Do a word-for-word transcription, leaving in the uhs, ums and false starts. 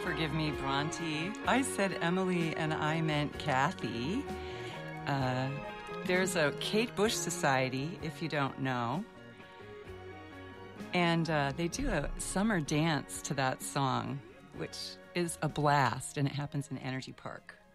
forgive me, Bronte. I said Emily and I meant Kathy. Uh, there's a Kate Bush Society, if you don't know. And uh, they do a summer dance to that song, which is a blast, and it happens in Energy Park.